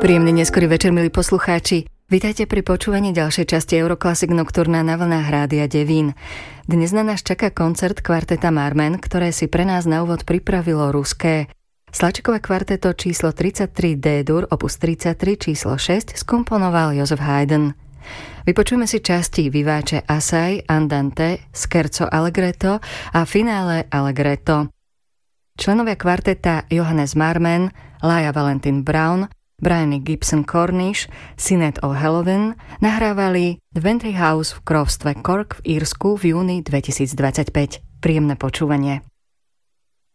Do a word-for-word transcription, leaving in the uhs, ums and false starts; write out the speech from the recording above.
Príjemný neskorý večer, milí poslucháči. Vítajte pri počúvaní ďalšej časti Euroclassic Nocturna na vlnách Rádia Devín. Dnes na nás čaká koncert kvarteta Marmen, ktoré si pre nás na úvod pripravilo ruské. Sláčikové kvarteto číslo tridsaťtri D-dur, opus tridsaťtri číslo šesť skomponoval Joseph Haydn. Vypočujeme si časti Vivace assai, Andante, Scherzo allegretto a Finale allegretto. Členovia kvarteta Johannes Marmen, Laia Valentin Brown, Brian Gibson Cornish, Sinead O'Halloran nahrávali The Ventry House v grófstve Cork v Írsku v júni dvetisícdvadsaťpäť. Príjemné počúvanie.